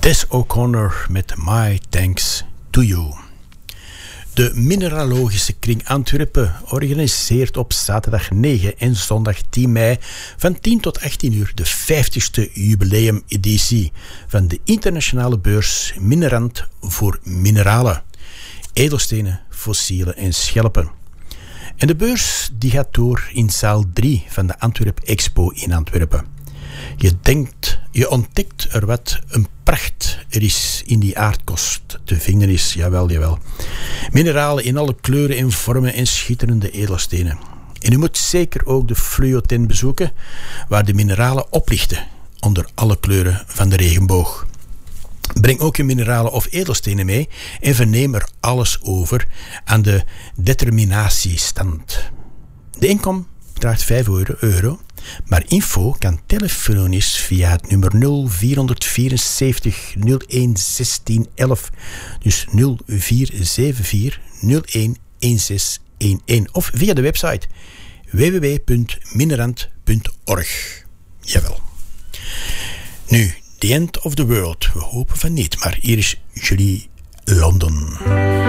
Des O'Connor met My Thanks to You. De Mineralogische Kring Antwerpen organiseert op zaterdag 9 en zondag 10 mei van 10 tot 18 uur de 50ste jubileumeditie van de internationale beurs Minerant voor mineralen, edelstenen, fossielen en schelpen. En de beurs die gaat door in zaal 3 van de Antwerp Expo in Antwerpen. Je ontdekt er wat een pracht er is in die aardkost te vinden is. Jawel. Mineralen in alle kleuren en vormen en schitterende edelstenen. En u moet zeker ook de fluoten bezoeken, waar de mineralen oplichten onder alle kleuren van de regenboog. Breng ook je mineralen of edelstenen mee en verneem er alles over aan de determinatiestand. De inkom draagt €5, maar info kan telefonisch via het nummer 0474 01 16 11, dus 0474 01 1611, of via de website www.minerant.org. Jawel. Nu, the end of the world. We hopen van niet, maar hier is Julie London.